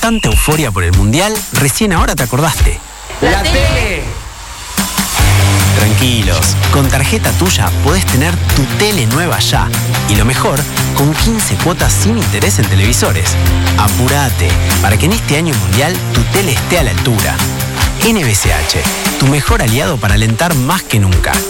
tanta euforia por el Mundial, recién ahora te acordaste. ¡La tele! Tranquilos, con tarjeta tuya podés tener tu tele nueva ya. Y lo mejor, con 15 cuotas sin interés en televisores. Apurate, para que en este año mundial tu tele esté a la altura. NBCH, tu mejor aliado para alentar más que nunca.